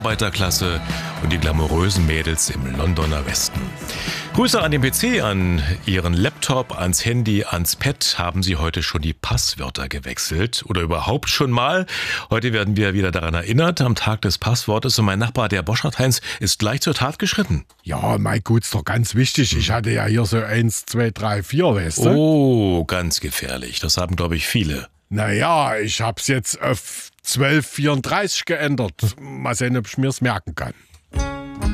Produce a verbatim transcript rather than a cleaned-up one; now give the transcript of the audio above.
Arbeiterklasse und die glamourösen Mädels im Londoner Westen. Grüße an den P C, an Ihren Laptop, ans Handy, ans Pad. Haben Sie heute schon die Passwörter gewechselt oder überhaupt schon mal? Heute werden wir wieder daran erinnert, am Tag des Passwortes. Und mein Nachbar, der Boschert-Heinz, ist gleich zur Tat geschritten. Ja, mein Gut, ist doch ganz wichtig. Ich hatte ja hier so eins, zwei, drei, vier, weißt du? Oh, ganz gefährlich. Das haben, glaube ich, viele. Naja, ich hab's jetzt auf zwölf vierunddreißig geändert. Mal sehen, ob ich mir's merken kann.